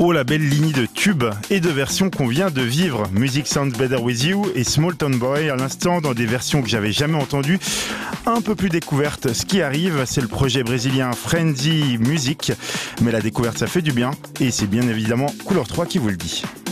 Oh, la belle lignée de tubes et de versions qu'on vient de vivre. Music Sounds Better With You et Small Town Boy à l'instant dans des versions que j'avais jamais entendues, un peu plus découvertes. Ce qui arrive, c'est le projet brésilien Frenzy Music, mais la découverte ça fait du bien et c'est bien évidemment Couleur 3 qui vous le dit.